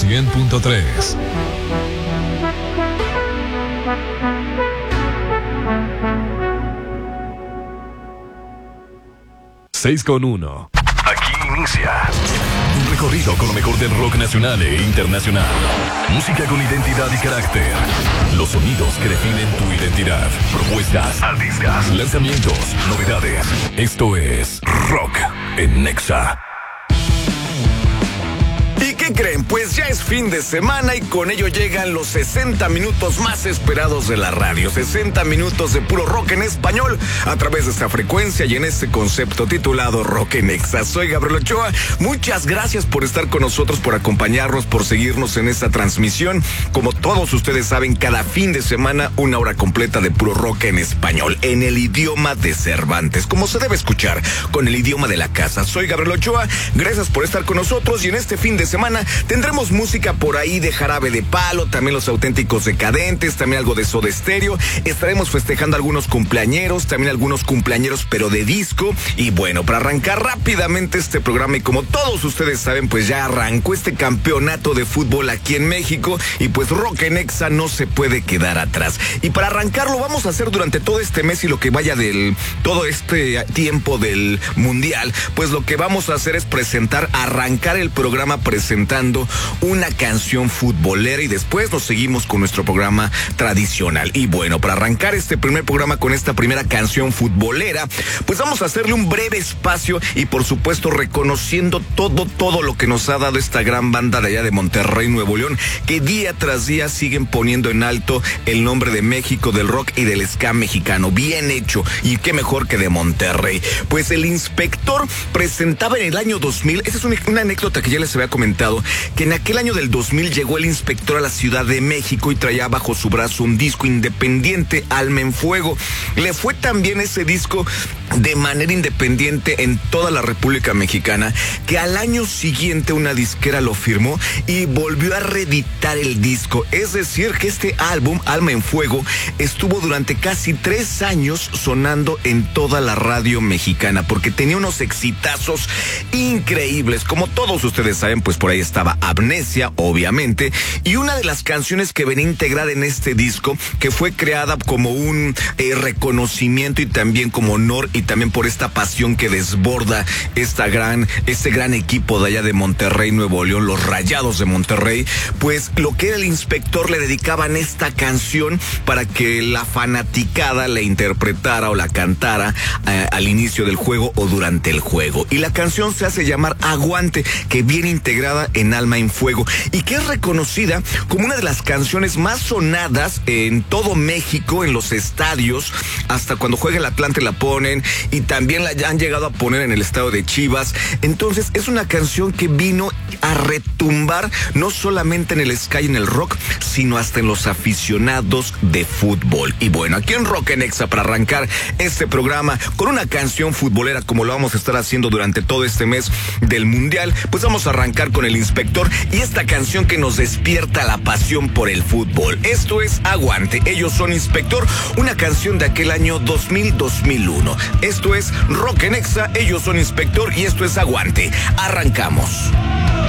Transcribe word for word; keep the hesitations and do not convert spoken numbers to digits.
cien punto tres. seis con uno. Aquí inicia un recorrido con lo mejor del rock nacional e internacional. Música con identidad y carácter. Los sonidos que definen tu identidad. Propuestas, artistas, lanzamientos, novedades. Esto es Rock en Nexa. ¿Y qué creen? Pues ya es fin de semana y con ello llegan los sesenta minutos más esperados de la radio. sesenta minutos de puro rock en español a través de esta frecuencia y en este concepto titulado Rock en Nexa. Soy Gabriel Ochoa. Muchas gracias por estar con nosotros, por acompañarnos, por seguirnos en esta transmisión. Como todos ustedes saben, cada fin de semana una hora completa de puro rock en español, en el idioma de Cervantes, como se debe escuchar, con el idioma de la casa. Soy Gabriel Ochoa. Gracias por estar con nosotros y en este fin de semana tendremos música por ahí de Jarabe de Palo, también Los Auténticos Decadentes, también algo de Soda Stereo. Estaremos festejando algunos cumpleañeros, también algunos cumpleañeros pero de disco. Y bueno, para arrancar rápidamente este programa, y como todos ustedes saben, pues ya arrancó este campeonato de fútbol aquí en México y pues Rock en Nexa no se puede quedar atrás. Y para arrancarlo vamos a hacer durante todo este mes y lo que vaya del todo este tiempo del Mundial, pues lo que vamos a hacer es presentar, arrancar el programa presentando una canción futbolera y después nos seguimos con nuestro programa tradicional. Y bueno, para arrancar este primer programa con esta primera canción futbolera, pues vamos a hacerle un breve espacio y por supuesto reconociendo todo, todo lo que nos ha dado esta gran banda de allá de Monterrey, Nuevo León, que día tras día siguen poniendo en alto el nombre de México, del rock y del ska mexicano. Bien hecho, y qué mejor que de Monterrey. Pues el Inspector presentaba en el año dos mil, esa es una, una anécdota que ya les había comentado, que en aquel año del dos mil llegó el Inspector a la Ciudad de México y traía bajo su brazo un disco independiente, Alma en Fuego. Le fue también ese disco de manera independiente en toda la República Mexicana, que al año siguiente una disquera lo firmó y volvió a reeditar el disco. Es decir, que este álbum, Alma en Fuego, estuvo durante casi tres años sonando en toda la radio mexicana, porque tenía unos exitazos increíbles. Como todos ustedes saben, pues por ahí estaba Amnesia, obviamente, y una de las canciones que venía integrada en este disco, que fue creada como un eh, reconocimiento y también como honor y también por esta pasión que desborda esta gran, este gran equipo de allá de Monterrey, Nuevo León, los Rayados de Monterrey, pues lo que era el Inspector le dedicaban esta canción para que la fanaticada la interpretara o la cantara eh, al inicio del juego o durante el juego. Y la canción se hace llamar Aguante, que viene integrada en Alma en Fuego y que es reconocida como una de las canciones más sonadas en todo México, en los estadios. Hasta cuando juega el Atlante la ponen y también la han llegado a poner en el estadio de Chivas. Entonces es una canción que vino a retumbar no solamente en el ska y en el rock, sino hasta en los aficionados de fútbol. Y bueno, aquí en Rock en Nexa, para arrancar este programa con una canción futbolera como lo vamos a estar haciendo durante todo este mes del Mundial, pues vamos a arrancar con el Inspector y esta canción que nos despierta la pasión por el fútbol. Esto es Aguante. Ellos son Inspector, una canción de aquel año dos mil dos mil uno. Esto es Rock en Nexa, ellos son Inspector y esto es Aguante. Arrancamos.